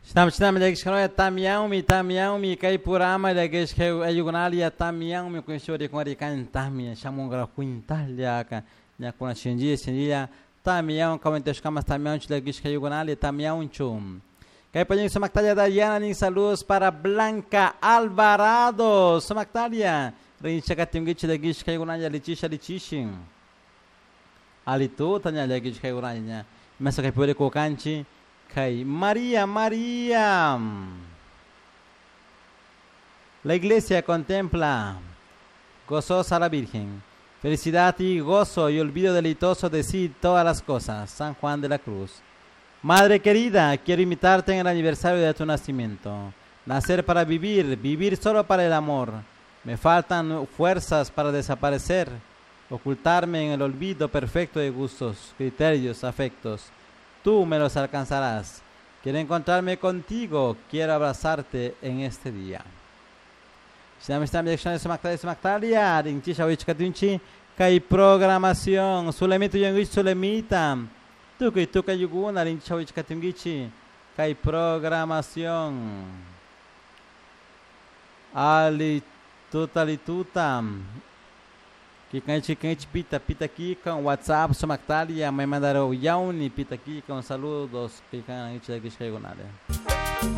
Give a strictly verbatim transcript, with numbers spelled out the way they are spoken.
Shnam shnam legishkano tamiyaumi tamiyaumi kai purama legishke ayugunalia tamiyaumi kunshori kwari kan tamia shamungra quintalia ka nya kuna shinji shinja tamiyaum kamentesh kama tamiyaum legishke ayugunalia tamiyaum chum. Kai panyin somaktalia Dayana nin saludos para Blanca Alvarado somaktalia rincha katimgichi legishke ayugunalia lichisha lichishin. Alitu tanya legishke ayugunalia mesa kai pure kokanchi. Okay. María, María. La iglesia contempla gozosa a la Virgen. Felicidad y gozo y olvido deleitoso de sí todas las cosas. San Juan de la Cruz. Madre querida, quiero imitarte en el aniversario de tu nacimiento. Nacer para vivir, vivir solo para el amor. Me faltan fuerzas para desaparecer, ocultarme en el olvido perfecto de gustos, criterios, afectos. Tú me los alcanzarás. Quiero encontrarme contigo. Quiero abrazarte en este día. Kai programación. Sulemito yanguich sulemita. Tuki tuka yuguna rinchawich katungichi. Kai programación. Ali tutalituta. Kikanchi kanchi pita pita aqui com WhatsApp somaktalia me mandaram yauni pita aqui com saludos kikanchi da